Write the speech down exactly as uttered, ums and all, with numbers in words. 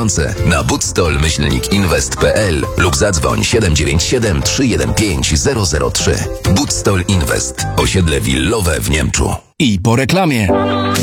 tysiące na budstol myślnik inwest kropka p l lub zadzwoń siedem dziewięć siedem trzy jeden pięć zero zero trzy. Budstol Invest. Osiedle willowe w Niemczu. I po reklamie.